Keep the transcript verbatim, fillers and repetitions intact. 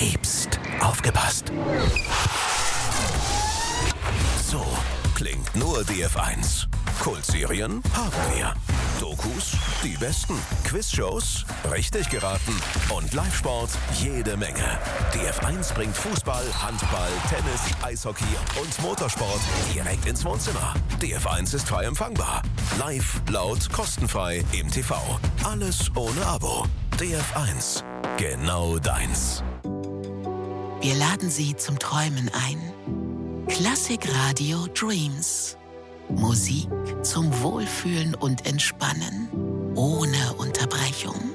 liebst. Aufgepasst! So klingt nur D F eins. Kultserien haben wir. Dokus, die besten. Quizshows, richtig geraten. Und Live-Sport, jede Menge. D F eins bringt Fußball, Handball, Tennis, Eishockey und Motorsport direkt ins Wohnzimmer. D F eins ist frei empfangbar. Live, laut, kostenfrei im T V. Alles ohne Abo. D F eins. Genau deins. Wir laden Sie zum Träumen ein. Klassikradio Dreams. Musik zum Wohlfühlen und Entspannen. Ohne Unterbrechung.